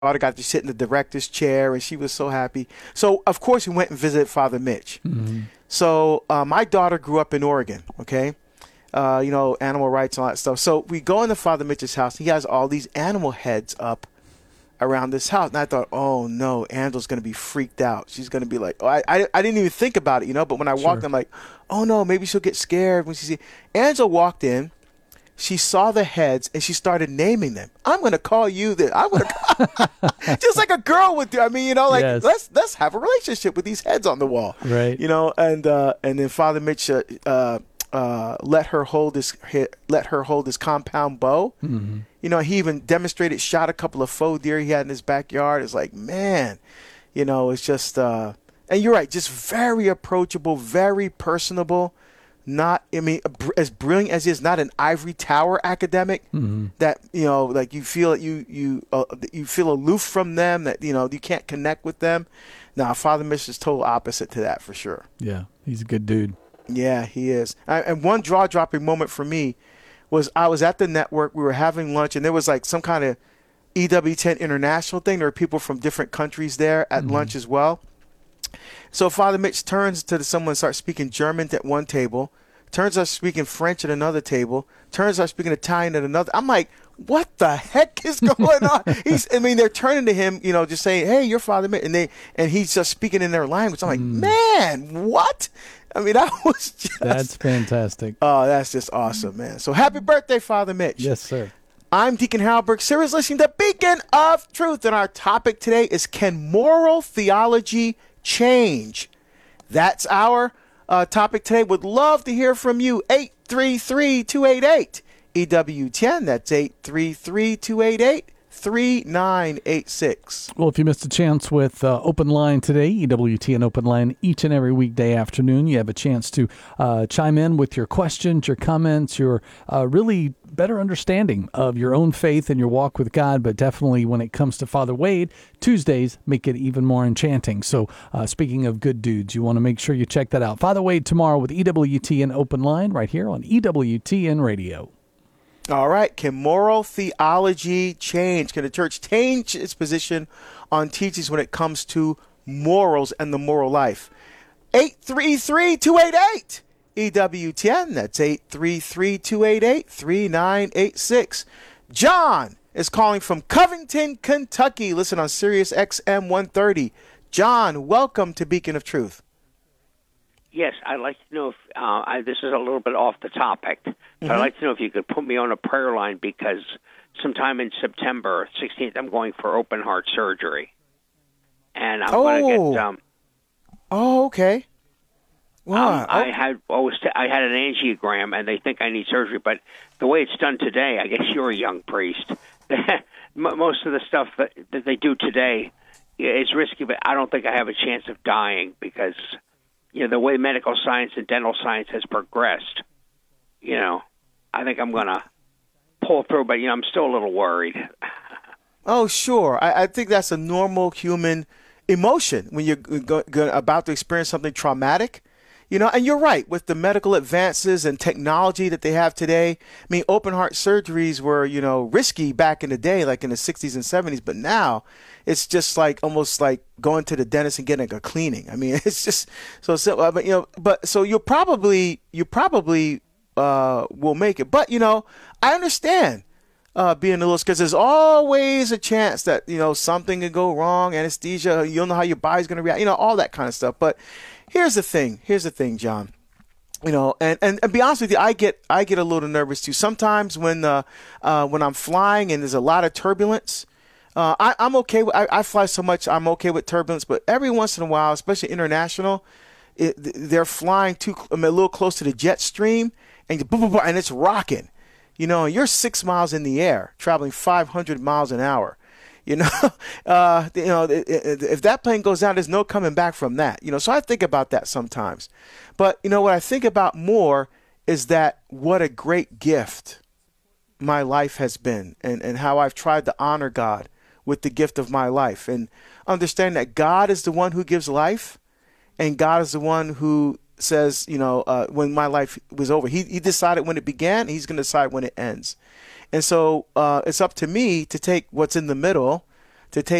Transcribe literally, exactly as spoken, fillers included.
daughter got to sit in the director's chair, and she was so happy. So, of course, we went and visited Father Mitch. Mm-hmm. So uh, my daughter grew up in Oregon, okay? Uh, you know, animal rights and all that stuff. So we go into Father Mitch's house. He has all these animal heads up around this house. And I thought, oh, no, Angela's going to be freaked out. She's going to be like, oh, I, I I didn't even think about it, you know. But when I walked, sure. I'm like, oh, no, maybe she'll get scared when she see. Angela walked in. She saw the heads, and she started naming them. I'm going to call you this. I'm going to just like a girl would do. I mean, you know, like, yes. let's let's have a relationship with these heads on the wall. Right. You know, and uh, and then Father Mitch uh, uh, uh, let her hold his let her hold his compound bow. Mm-hmm. You know, he even demonstrated, shot a couple of faux deer he had in his backyard. It's like, man, you know, it's just, uh, and you're right, just very approachable, very personable. Not, I mean, as brilliant as he is, not an ivory tower academic mm-hmm. that, you know, like you feel that you you uh, you feel aloof from them, that, you know, you can't connect with them. Now, Father Mitch is total opposite to that for sure. Yeah, he's a good dude. Yeah, he is. I, and one jaw-dropping moment for me was I was at the network, we were having lunch, and there was like some kind of E W ten international thing. There were people from different countries there at mm-hmm. lunch as well. So Father Mitch turns to someone and starts speaking German at one table, turns us speaking French at another table, turns us speaking Italian at another. I'm like, what the heck is going on? He's, I mean, they're turning to him, you know, just saying, hey, you're Father Mitch. And, they, and he's just speaking in their language. I'm like, mm. man, what? I mean, that was just. That's fantastic. Oh, that's just awesome, man. So happy birthday, Father Mitch. Yes, sir. I'm Deacon Halberg. Sarah's listening to Beacon of Truth. And our topic today is, can moral theology change? That's our uh, topic today. Would love to hear from you. eight three three, two eight eight, E W ten. That's eight three three, two eight eight, three nine eight six. Well, if you missed a chance with uh, Open Line today, E W T N Open Line each and every weekday afternoon, you have a chance to uh, chime in with your questions, your comments, your uh, really better understanding of your own faith and your walk with God. But definitely when it comes to Father Wade, Tuesdays make it even more enchanting. So uh, speaking of good dudes, you want to make sure you check that out. Father Wade tomorrow with E W T N Open Line right here on E W T N Radio. All right. Can moral theology change? Can the church change its position on teachings when it comes to morals and the moral life? eight three three, two eight eight, E W ten. That's eight three three, two eight eight, three nine eight six. John is calling from Covington, Kentucky. Listen on Sirius X M one thirty. John, welcome to Beacon of Truth. Yes, I'd like to know if uh, I, this is a little bit off the topic, but mm-hmm. I'd like to know if you could put me on a prayer line, because sometime in September sixteenth, I'm going for open heart surgery, and I'm oh. going to get. Um, oh, okay. Wow. Um, I had I, was t- I had an angiogram, and they think I need surgery, but the way it's done today, I guess you're a young priest. Most of the stuff that, that they do today is risky, but I don't think I have a chance of dying because. You know, the way medical science and dental science has progressed, you know, I think I'm going to pull through, but, you know, I'm still a little worried. Oh, sure. I, I think that's a normal human emotion when you're go, go, about to experience something traumatic. You know, and you're right, with the medical advances and technology that they have today. I mean, open heart surgeries were, you know, risky back in the day, like in the sixties and seventies. But now it's just like almost like going to the dentist and getting a cleaning. I mean, it's just so simple. But, you know, but so you'll probably you probably uh, will make it. But, you know, I understand uh, being a little scared, because there's always a chance that, you know, something could go wrong, anesthesia, you don't know how your body's going to react, you know, all that kind of stuff. But Here's the thing. Here's the thing, John. You know, and, and, and be honest with you, I get I get a little nervous too. Sometimes when uh, uh, when I'm flying and there's a lot of turbulence, uh, I, I'm okay. With, I, I fly so much, I'm okay with turbulence. But every once in a while, especially international, it, they're flying too a little close to the jet stream, and you, boom, boom, boom, and it's rocking. You know, and you're six miles in the air, traveling five hundred miles an hour. You know, uh, you know, if that plane goes down, there's no coming back from that. You know, so I think about that sometimes. But, you know, what I think about more is that what a great gift my life has been, and, and how I've tried to honor God with the gift of my life, and understand that God is the one who gives life, and God is the one who says, you know, uh, when my life was over, he, he decided when it began, he's going to decide when it ends. And so uh, it's up to me to take what's in the middle, to take